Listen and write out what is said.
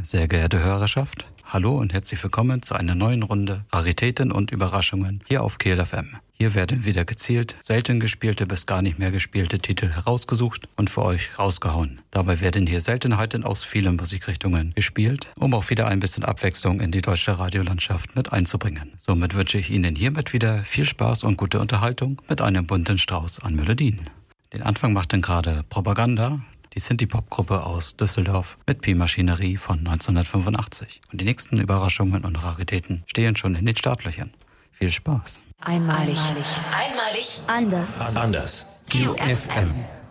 Sehr geehrte Hörerschaft, hallo und herzlich willkommen zu einer neuen Runde Raritäten und Überraschungen hier auf Kehl FM. Hier werden wieder gezielt selten gespielte bis gar nicht mehr gespielte Titel herausgesucht und für euch rausgehauen. Dabei werden hier Seltenheiten aus vielen Musikrichtungen gespielt, um auch wieder ein bisschen Abwechslung in die deutsche Radiolandschaft mit einzubringen. Somit wünsche ich Ihnen hiermit wieder viel Spaß und gute Unterhaltung mit einem bunten Strauß an Melodien. Den Anfang macht denn gerade Propaganda, die Synthie-Pop-Gruppe aus Düsseldorf mit Pi-Maschinerie von 1985. Und die nächsten Überraschungen und Raritäten stehen schon in den Startlöchern. Viel Spaß. Einmalig. Einmalig. Anders. Anders. QFM.